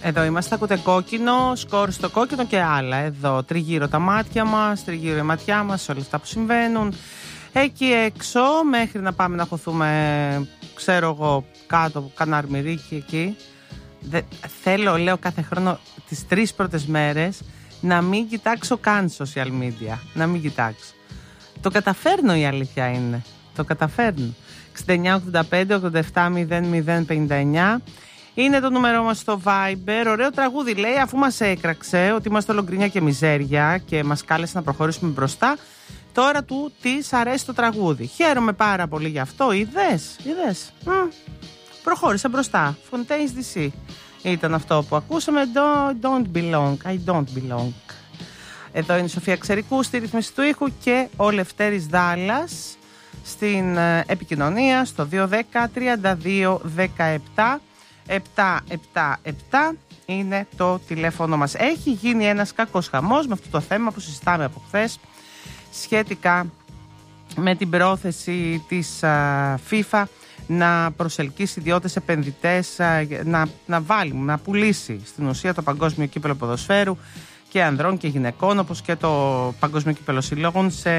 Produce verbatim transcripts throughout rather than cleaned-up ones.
Εδώ είμαστε, ακούτε Κόκκινο, σκορ στο κόκκινο και άλλα. Εδώ τριγύρω τα μάτια μας, τριγύρω η ματιά μας, όλα αυτά που συμβαίνουν εκεί έξω, μέχρι να πάμε να χωθούμε, ξέρω εγώ, κάτω, καναρμυρίκι εκεί. Δε, θέλω, λέω κάθε χρόνο, τις τρεις πρώτες μέρες να μην κοιτάξω καν social media. Να μην κοιτάξω. Το καταφέρνω, η αλήθεια είναι. Το καταφέρνω. εξήντα εννιά ογδόντα πέντε ογδόντα επτά μηδέν μηδέν πενήντα εννιά είναι το νούμερό μας στο Viber. Ωραίο τραγούδι, λέει, αφού μας έκραξε ότι είμαστε ολογκρινιά και μιζέρια και μας κάλεσε να προχωρήσουμε μπροστά. Τώρα του της αρέσει το τραγούδι. Χαίρομαι πάρα πολύ γι' αυτό. Είδες, είδες. Mm. Προχώρησα μπροστά. Fontaines ντι σι ήταν αυτό που ακούσαμε. Don't, don't belong. I don't belong. Εδώ είναι η Σοφία Ξερικού στη ρύθμιση του ήχου και ο Λευτέρης Δάλλας στην επικοινωνία στο δύο ένα μηδέν τρία δύο ένα επτά επτά επτά επτά είναι το τηλέφωνο μας. Έχει γίνει ένας κακός χαμός με αυτό το θέμα που συζητάμε από χθες σχετικά με την πρόθεση της α, FIFA να προσελκύσει ιδιώτες επενδυτές, α, να, να βάλει, να πουλήσει στην ουσία το παγκόσμιο κύπελλο ποδοσφαίρου και ανδρών και γυναικών, όπως και το παγκόσμιο κύπελλο συλλόγων σε,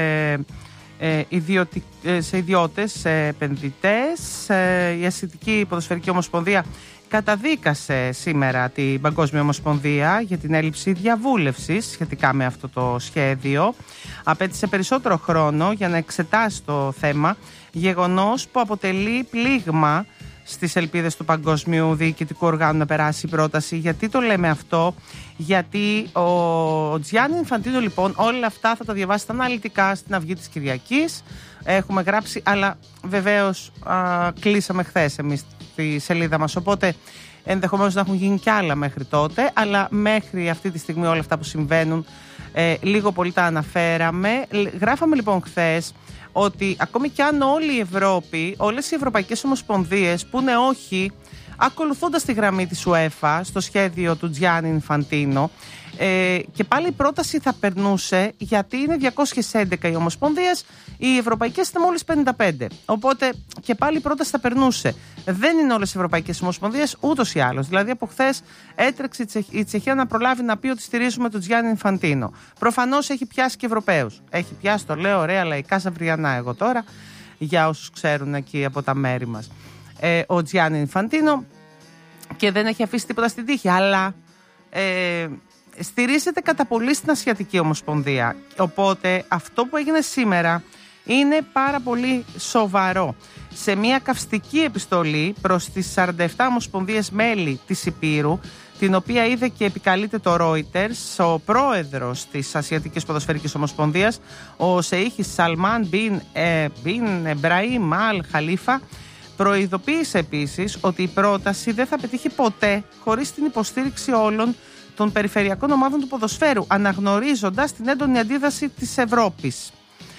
ε, ιδιωτι, ε, σε ιδιώτες, σε επενδυτές. Ε, η Ασιατική Ποδοσφαιρική Ομοσπονδία καταδίκασε σήμερα την Παγκόσμια Ομοσπονδία για την έλλειψη διαβούλευσης σχετικά με αυτό το σχέδιο. Απέτησε περισσότερο χρόνο για να εξετάσει το θέμα, γεγονός που αποτελεί πλήγμα στις ελπίδες του Παγκοσμίου Διοικητικού Οργάνου να περάσει η πρόταση. Γιατί το λέμε αυτό? Γιατί ο Τζιάννη Ινφαντίνο, λοιπόν, όλα αυτά θα τα διαβάσετε αναλυτικά στην Αυγή της Κυριακής. Έχουμε γράψει, αλλά βεβαίως α, κλείσαμε χθες εμείς τη σελίδα μας, οπότε ενδεχομένως να έχουν γίνει κι άλλα μέχρι τότε, αλλά μέχρι αυτή τη στιγμή όλα αυτά που συμβαίνουν ε, λίγο πολύ τα αναφέραμε. Γράφαμε λοιπόν χθες ότι ακόμη κι αν όλη η Ευρώπη, όλες οι ευρωπαϊκές ομοσπονδίες πούνε όχι, ακολουθώντας τη γραμμή της UEFA στο σχέδιο του Τζιάννη Ινφαντίνο, ε, και πάλι η πρόταση θα περνούσε, γιατί είναι διακόσιες έντεκα οι ομοσπονδίες, οι ευρωπαϊκές είναι μόλις πενήντα πέντε. Οπότε και πάλι η πρόταση θα περνούσε. Δεν είναι όλες οι ευρωπαϊκές ομοσπονδίες ούτως ή άλλως. Δηλαδή από χθες έτρεξε η Τσεχία να προλάβει να πει ότι στηρίζουμε τον Τζιάννη Ινφαντίνο. Προφανώς έχει πιάσει και Ευρωπαίους. Έχει πιάσει, το λέω ωραία λαϊκά σαβριανά εγώ τώρα, για όσους ξέρουν εκεί από τα μέρη μας. Ε, ο Τζιάννη Ινφαντίνο, και δεν έχει αφήσει τίποτα στην τύχη, αλλά ε, στηρίζεται κατά πολύ στην Ασιατική Ομοσπονδία. Οπότε αυτό που έγινε σήμερα είναι πάρα πολύ σοβαρό. Σε μια καυστική επιστολή προς τις σαράντα επτά ομοσπονδίες μέλη της Υπήρου, την οποία είδε και επικαλείται το Reuters, ο πρόεδρος της Ασιατικής Ποδοσφαιρικής Ομοσπονδίας, ο Σεΐχης Σαλμάν Μπιν, ε, Μπιν Εμπραήμ Αλ Χαλίφα, προειδοποίησε επίσης ότι η πρόταση δεν θα πετύχει ποτέ χωρίς την υποστήριξη όλων των περιφερειακών ομάδων του ποδοσφαίρου, αναγνωρίζοντας την έντονη αντίδραση της Ευρώπης.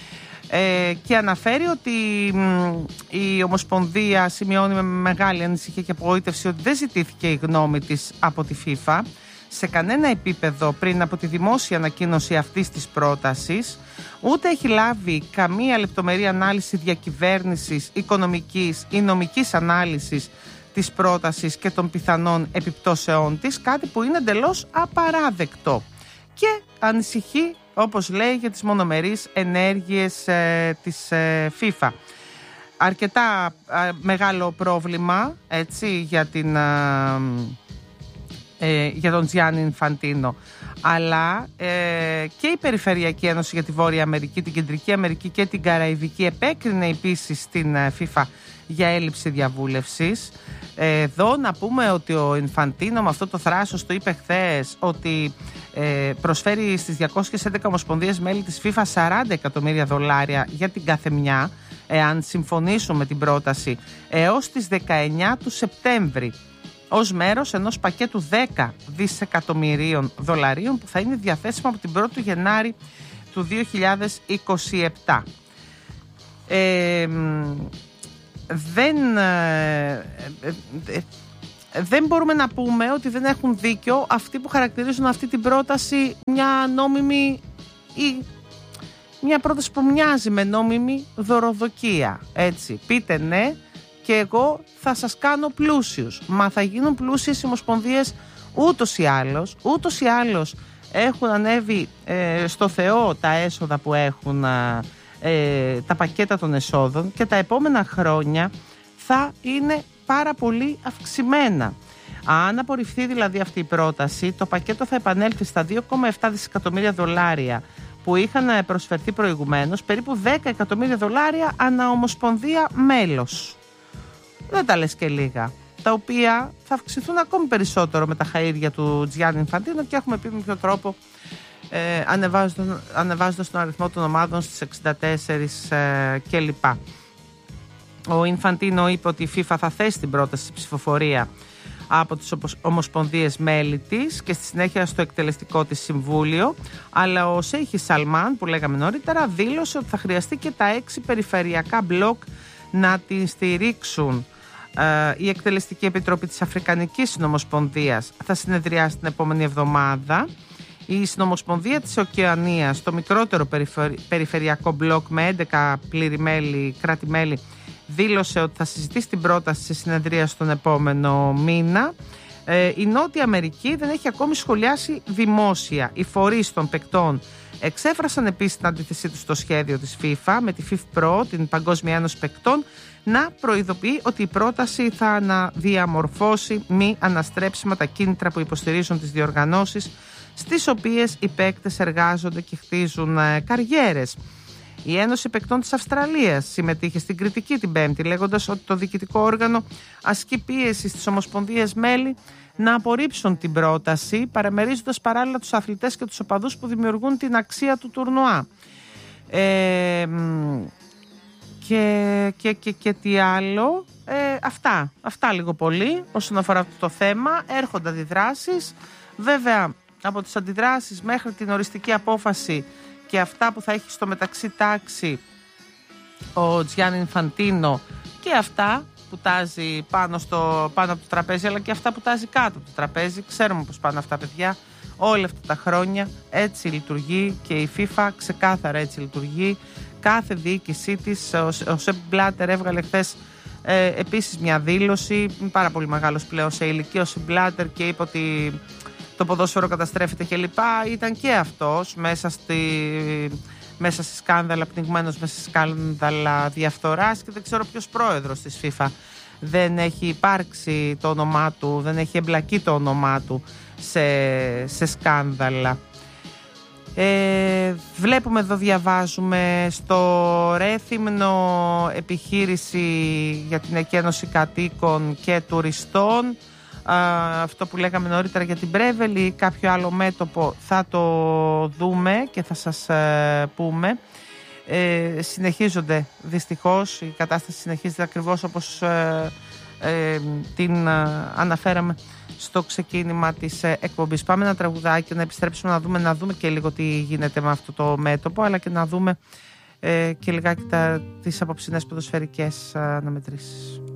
Ε, και αναφέρει ότι μ, η Ομοσπονδία σημειώνει με μεγάλη ανησυχία και απογοήτευση ότι δεν ζητήθηκε η γνώμη της από τη FIFA σε κανένα επίπεδο πριν από τη δημόσια ανακοίνωση αυτής της πρότασης, ούτε έχει λάβει καμία λεπτομερή ανάλυση διακυβέρνησης, οικονομικής ή νομικής ανάλυσης της πρότασης και των πιθανών επιπτώσεών της, κάτι που είναι εντελώς απαράδεκτο, και ανησυχεί, όπως λέει, για τις μονομερείς ενέργειες ε, της ε, FIFA. Αρκετά ε, μεγάλο πρόβλημα, έτσι, για, την, ε, ε, για τον Τζιάννη Ινφαντίνο, αλλά ε, και η Περιφερειακή Ένωση για τη Βόρεια Αμερική, την Κεντρική Αμερική και την Καραϊβική επέκρινε επίσης την ε, FIFA για έλλειψη διαβούλευσης. Εδώ να πούμε ότι ο Ινφαντίνο με αυτό το θράσος το είπε χθες ότι ε, προσφέρει στις διακόσιες έντεκα ομοσπονδίες μέλη της FIFA σαράντα εκατομμύρια δολάρια για την καθεμιά, εάν συμφωνήσουν με την πρόταση, έως τις δεκαεννιά του Σεπτέμβρη, ως μέρος ενός πακέτου δέκα δισεκατομμυρίων δολαρίων που θα είναι διαθέσιμο από την πρώτη Γενάρη του δύο χιλιάδες είκοσι επτά. Ε, δεν, ε, ε, δεν μπορούμε να πούμε ότι δεν έχουν δίκιο αυτοί που χαρακτηρίζουν αυτή την πρόταση μια νόμιμη ή μια πρόταση που μοιάζει με νόμιμη δωροδοκία. Έτσι, πείτε ναι και εγώ θα σας κάνω πλούσιους. Μα θα γίνουν πλούσιες οι ομοσπονδίες Ούτως ή άλλως, ούτως ή άλλως έχουν ανέβει ε, στο Θεό τα έσοδα που έχουν ε, τα πακέτα των εσόδων και τα επόμενα χρόνια θα είναι πάρα πολύ αυξημένα. Αν απορριφθεί δηλαδή αυτή η πρόταση, το πακέτο θα επανέλθει στα δύο κόμμα επτά δισεκατομμύρια δολάρια που είχαν προσφερθεί προηγουμένως, περίπου δέκα εκατομμύρια δολάρια ανά ομοσπονδία μέλος. Δεν τα λες και λίγα. Τα οποία θα αυξηθούν ακόμη περισσότερο με τα χαΐρια του Τζιάννη Ινφαντίνο και έχουμε πει με ποιο τρόπο, ε, ανεβάζοντας, ανεβάζοντας τον αριθμό των ομάδων στις εξήντα τέσσερα ε, κλπ. Ο Ινφαντίνο είπε ότι η FIFA θα θέσει την πρόταση στη ψηφοφορία από τις ομοσπονδίες μέλη της και στη συνέχεια στο εκτελεστικό της συμβούλιο, αλλά ο Σέιχη Σαλμάν, που λέγαμε νωρίτερα, δήλωσε ότι θα χρειαστεί και τα έξι περιφερειακά μπλοκ να την στηρίξουν. Η Εκτελεστική Επιτροπή της Αφρικανικής Συνομοσπονδίας θα συνεδριάσει την επόμενη εβδομάδα. Η Συνομοσπονδία της Οκεανίας, το μικρότερο περιφερειακό μπλοκ με έντεκα πλήρη μέλη, κράτη-μέλη, δήλωσε ότι θα συζητήσει την πρόταση σε συνεδρία στον επόμενο μήνα. Η Νότια Αμερική δεν έχει ακόμη σχολιάσει δημόσια. Οι φορείς των παικτών εξέφρασαν επίσης την αντίθεσή τους στο σχέδιο της FIFA με τη FIFA Pro, την Παγκόσμια Ένωση Παικτών, να προειδοποιεί ότι η πρόταση θα αναδιαμορφώσει μη αναστρέψιμα τα κίνητρα που υποστηρίζουν τις διοργανώσεις στις οποίες οι παίκτες εργάζονται και χτίζουν καριέρες. Η Ένωση Παικτών της Αυστραλίας συμμετείχε στην κριτική την Πέμπτη, λέγοντας ότι το διοικητικό όργανο ασκεί πίεση στις ομοσπονδίες μέλη να απορρίψουν την πρόταση, παραμερίζοντας παράλληλα τους αθλητές και τους οπαδούς που δημιουργούν την αξία του τουρνουά. Ε, και, και, και, και τι άλλο, ε, αυτά, αυτά λίγο πολύ όσον αφορά αυτό το θέμα. Έρχονται αντιδράσεις, βέβαια από τις αντιδράσεις μέχρι την οριστική απόφαση και αυτά που θα έχει στο μεταξύ τάξη ο Τζιάννη Ινφαντίνο και αυτά που τάζει πάνω, στο, πάνω από το τραπέζι, αλλά και αυτά που τάζει κάτω από το τραπέζι. Ξέρουμε πως πάνε αυτά, παιδιά, όλα αυτά τα χρόνια έτσι λειτουργεί και η FIFA ξεκάθαρα έτσι λειτουργεί. Κάθε διοίκησή της, ο Σεπ Μπλάτερ έβγαλε χθες ε, επίσης μια δήλωση, πάρα πολύ μεγάλος πλέον σε ηλικία ο Σεπ Μπλάτερ, και είπε ότι το ποδόσφαιρο καταστρέφεται κλπ. Ήταν και αυτός μέσα στη, μέσα σε σκάνδαλα, πνιγμένος μέσα σε σκάνδαλα διαφθοράς, και δεν ξέρω ποιος πρόεδρος της FIFA δεν έχει υπάρξει το όνομά του, δεν έχει εμπλακεί το όνομά του σε, σε σκάνδαλα. Ε, βλέπουμε εδώ, διαβάζουμε στο Ρέθυμνο επιχείρηση για την εκένωση κατοίκων και τουριστών. Α, αυτό που λέγαμε νωρίτερα για την Πρέβελη, κάποιο άλλο μέτωπο θα το δούμε και θα σας ε, πούμε. Ε, συνεχίζονται δυστυχώς, η κατάσταση συνεχίζεται ακριβώς όπως ε, ε, την ε, αναφέραμε στο ξεκίνημα της ε, εκπομπής. Πάμε ένα τραγουδάκι να επιστρέψουμε να δούμε, να δούμε και λίγο τι γίνεται με αυτό το μέτωπο, αλλά και να δούμε ε, και λιγάκι τα, τις απόψινες ποδοσφαιρικές αναμετρήσεις.